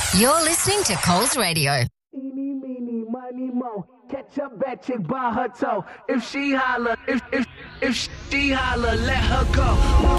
You're listening to Coles Radio. Eeny, meeny, miny, mo. Catch a bad chick by her toe. If she holler, if she holler, let her go.